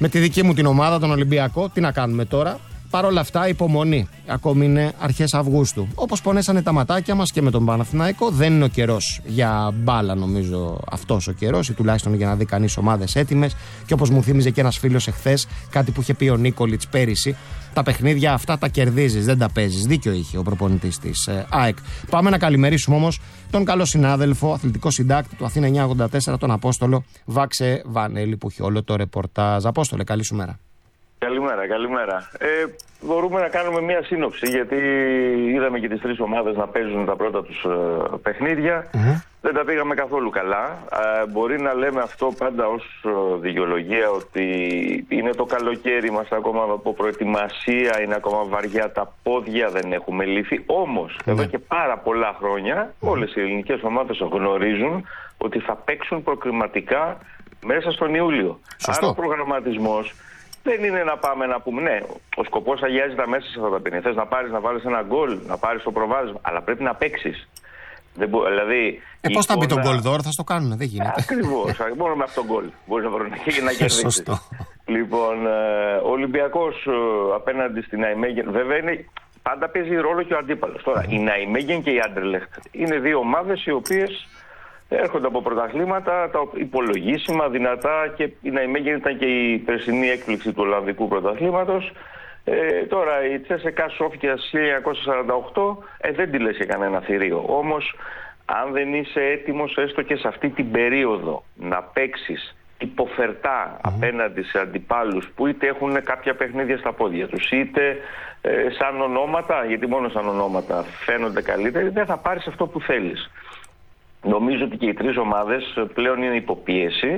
με τη δική μου την ομάδα, τον Ολυμπιακό. Τι να κάνουμε τώρα. Παρ' όλα αυτά, υπομονή. Ακόμη είναι αρχές Αυγούστου. Όπως πονέσανε τα ματάκια μας και με τον Παναθηναϊκό, δεν είναι ο καιρός για μπάλα, νομίζω, αυτός ο καιρός, ή τουλάχιστον για να δει κανείς ομάδες έτοιμες. Και όπως μου θύμιζε και ένας φίλος εχθές, κάτι που είχε πει ο Νίκολιτς πέρυσι, τα παιχνίδια αυτά τα κερδίζεις, δεν τα παίζεις. Δίκιο είχε ο προπονητής της ΑΕΚ. Πάμε να καλημερίσουμε όμως τον καλό συνάδελφο, αθλητικό συντάκτη του Αθήνα 984, τον Απόστολο Βάξε Βανέλη, που έχει όλο το ρεπορτάζ. Απόστολε, καλή σου μέρα. Καλημέρα. Μπορούμε να κάνουμε μια σύνοψη, γιατί είδαμε και τις τρεις ομάδες να παίζουν τα πρώτα τους παιχνίδια. Δεν τα πήγαμε καθόλου καλά. Μπορεί να λέμε αυτό πάντα ως δικαιολογία, ότι είναι το καλοκαίρι, μας ακόμα από προετοιμασία, είναι ακόμα βαριά τα πόδια, δεν έχουμε λύθει. Όμως, εδώ και πάρα πολλά χρόνια, όλες οι ελληνικές ομάδες γνωρίζουν ότι θα παίξουν προκριματικά μέσα στον Ιούλιο. Σωστό. Άρα ο προγραμματισμός δεν είναι να πάμε να πούμε, ναι, ο σκοπός αγιάζει τα μέσα σε αυτά τα παιχνίδια. Θες να πάρεις, να βάλεις ένα γκολ, να πάρεις το προβάδισμα, αλλά πρέπει να παίξεις. Δηλαδή, πώς θα μπει τον γκολ δώρο, θα στο κάνουν, δεν γίνεται. Ακριβώς, μόνο με αυτό το γκολ μπορείς να κερδίσεις. Σωστό. Λοιπόν, ο Ολυμπιακός απέναντι στην Ναϊμέγεν, βέβαια είναι, πάντα παίζει ρόλο και ο αντίπαλος. Τώρα, η Ναϊμέγεν και η Άντερλεχτ είναι δύο ομάδες οι οποίες έρχονται από πρωταθλήματα τα υπολογίσιμα, δυνατά, και η Ναϊμέγεν ήταν και η περσινή έκπληξη του Ολλανδικού πρωταθλήματος. Τώρα η Τσέσεκα Σόφιας 1948 δεν τη λες για κανένα θηρίο. Όμως αν δεν είσαι έτοιμος έστω και σε αυτή την περίοδο να παίξεις υποφερτά απέναντι σε αντιπάλους που είτε έχουν κάποια παιχνίδια στα πόδια τους, είτε σαν ονόματα, γιατί μόνο σαν ονόματα φαίνονται καλύτεροι, δεν θα πάρεις αυτό που θέλεις. Νομίζω ότι και οι τρεις ομάδες πλέον είναι υποπίεση.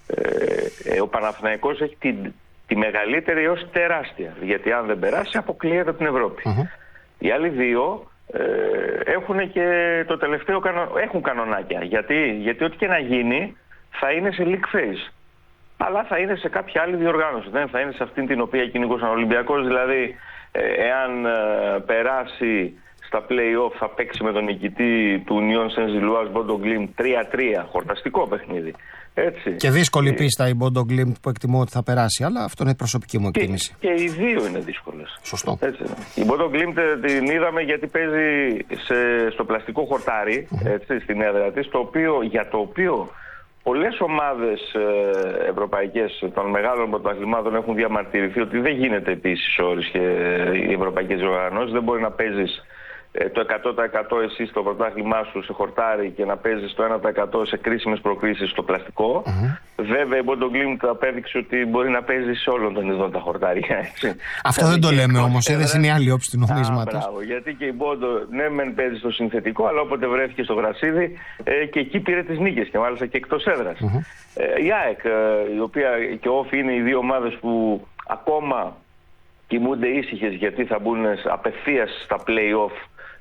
Ο Παναθηναϊκός έχει τη μεγαλύτερη έως τεράστια, γιατί αν δεν περάσει αποκλείεται από την Ευρώπη. Οι άλλοι δύο έχουν και το τελευταίο έχουν κανονάκια, γιατί ό,τι και να γίνει θα είναι σε league phase, αλλά θα είναι σε κάποια άλλη διοργάνωση, δεν θα είναι σε αυτήν την οποία κυνηγούσαν ο Ολυμπιακός. Δηλαδή εάν περάσει στα play-off θα παίξει με τον νικητή του Union Saint-Gilloise Bordeaux Glimt 3-3, χορταστικό παιχνίδι. Έτσι. Και δύσκολη πίστα η Bordeaux Glimt που εκτιμώ ότι θα περάσει, αλλά αυτό είναι η προσωπική μου εκτίμηση. Και οι δύο είναι δύσκολες. Σωστό. Έτσι. Η Bordeaux Glimt την είδαμε γιατί παίζει στο πλαστικό χορτάρι, έτσι, στην έδρα της, για το οποίο πολλές ομάδες ευρωπαϊκές των μεγάλων πρωταθλημάτων έχουν διαμαρτυρηθεί ότι δεν γίνεται επίσης όρις και οι ευρωπαϊκές οργανώσεις. Δεν μπορεί να παίζεις το 100% εσύ στο πρωτάθλημά σου σε χορτάρι και να παίζεις το 1% σε κρίσιμες προκρίσεις στο πλαστικό. Βέβαια η Bordeaux Glimt απέδειξε ότι μπορεί να παίζει σε όλων των ειδών τα χορτάρια. Αυτό δεν το λέμε όμως, δεν είναι η άλλη όψη του νομίσματος. Γιατί και η Bordeaux, ναι, μεν παίζει στο συνθετικό, αλλά όποτε βρέθηκε στο γρασίδι και εκεί πήρε τις νίκες και μάλιστα και εκτός έδρας. Η ΑΕΚ, η οποία και ο Όφη είναι οι δύο ομάδες που ακόμα κοιμούνται ήσυχες, γιατί θα μπουν απευθείας στα play-off,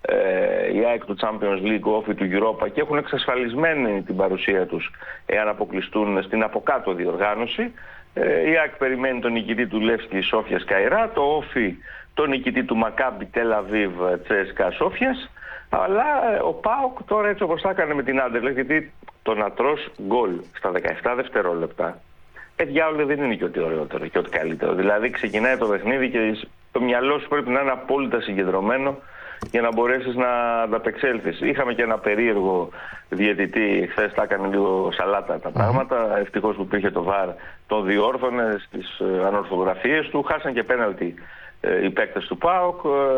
η ΑΕΚ του Champions League, ο Όφη του Europa, και έχουν εξασφαλισμένη την παρουσία τους εάν αποκλειστούν στην αποκάτω διοργάνωση. Η ΑΕΚ περιμένει τον νικητή του Λεύσκη Σόφιας Καϊρά, το Όφη τον νικητή του Μακάμπι Τελαβίβ Τσέσκα Σόφιας, αλλά ο ΠΑΟΚ τώρα, έτσι όπως θα έκανε με την Άντερλεχτ, γιατί το να τρως γκολ στα 17 δευτερόλεπτα, διάολο δεν είναι και ό,τι ωραιότερο και ό,τι καλύτερο. Δηλαδή ξεκινάει το παιχνίδι και το μυαλό σου πρέπει να είναι απόλυτα συγκεντρωμένο για να μπορέσεις να ανταπεξέλθεις. Είχαμε και ένα περίεργο διαιτητή, χθες τα έκανε λίγο σαλάτα τα πράγματα. Ευτυχώς που υπήρχε το VAR, τον διόρθωνε στις ανορθογραφίες του. Χάσαν και πέναλτι οι παίκτες του ΠΑΟΚ.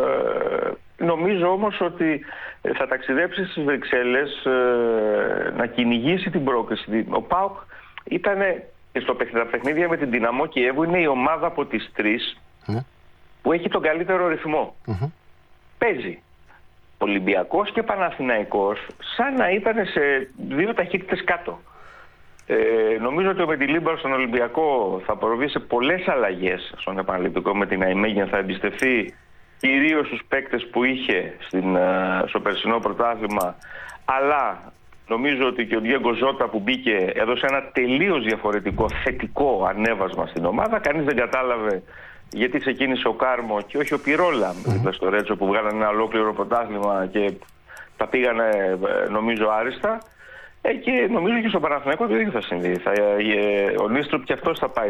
Νομίζω όμως ότι θα ταξιδέψει στις Βρυξέλλες να κυνηγήσει την πρόκριση. Ο ΠΑΟΚ ήταν στο παιχνίδια με την Δυναμό Κιέβου, είναι η ομάδα από τις τρεις που έχει τον καλύτερο ρυθμό. Παίζει Ολυμπιακός και Παναθηναϊκός σαν να ήταν σε δύο ταχύτητες κάτω. Νομίζω ότι με τη Λίμπαρ στον Ολυμπιακό θα προβεί σε πολλές αλλαγές στον επαναληπτικό με την Ναϊμέγεν. Θα εμπιστευτεί κυρίως τους παίκτες που είχε στο περσινό πρωτάθλημα, αλλά νομίζω ότι και ο Διέγκο Ζώτα που μπήκε έδωσε ένα τελείως διαφορετικό θετικό ανέβασμα στην ομάδα. Κανείς δεν κατάλαβε γιατί ξεκίνησε ο Κάρμο και όχι ο Πυρόλα στο Ρέτσο, που βγάλανε ένα ολόκληρο πρωτάθλημα και τα πήγανε νομίζω άριστα. Και νομίζω και στο Παναθηναϊκό το ίδιο θα συμβεί. Ο Νίστρουπ και αυτός θα πάει